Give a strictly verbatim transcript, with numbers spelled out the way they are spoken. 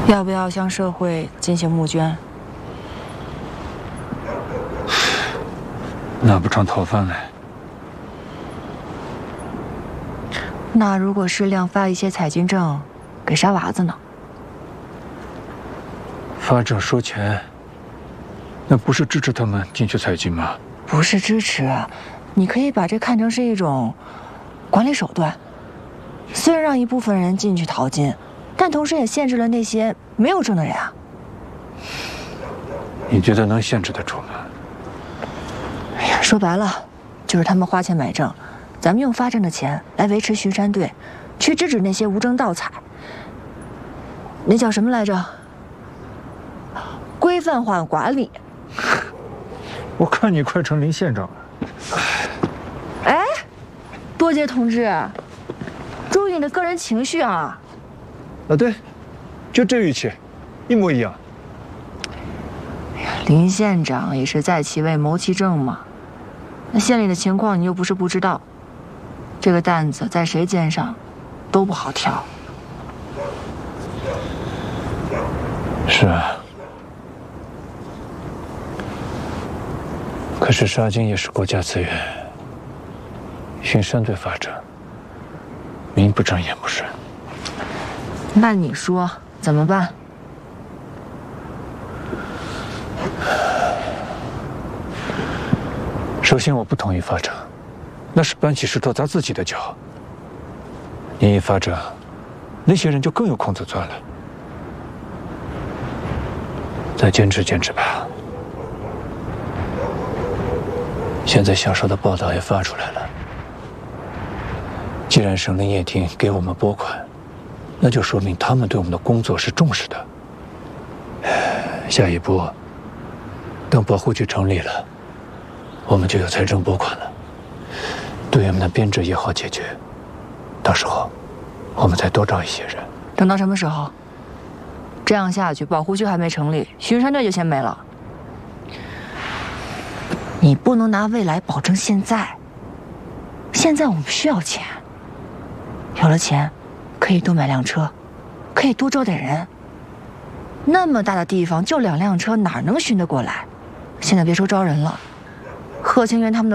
要不要向社会进行募捐？ 拿不上讨饭来。 那如果是量发一些彩金证给沙娃子呢？ 发证收钱，那不是支持他们进去采金吗？ 不是支持，你可以把这看成是一种管理手段。虽然让一部分人进去淘金，但同时也限制了那些没有证的人啊。 你觉得能限制得住吗？ 哎呀，说白了，就是他们花钱买证，咱们用发证的钱来维持巡山队，去制止那些无证盗采。那叫什么来着？规范化管理。 我看你快成林县长了。 哎，多杰同志，注意你的个人情绪啊！ 啊，对，就这语气，一模一样。 哎呀，林县长也是在其位谋其政嘛。那县里的情况你又不是不知道，这个担子在谁肩上都不好挑。 是啊。可是沙金也是国家资源，巡山队发证，名不正言不顺。 那你说怎么办？ 首先，我不同意发证，那是搬起石头砸自己的脚。你一发证，那些人就更有空子钻了。再坚持坚持吧。现在小说的报道也发出来了，既然省林业厅给我们拨款，那就说明他们对我们的工作是重视的。下一步，等保护区成立了，我们就有财政拨款了，队员们的编制也好解决。到时候，我们再多招一些人。 等到什么时候？这样下去，保护区还没成立，巡山队就先没了。你不能拿未来保证现在。现在我们需要钱，有了钱，可以多买辆车，可以多招点人。那么大的地方，就两辆车哪能巡得过来？现在别说招人了，贺清源他们的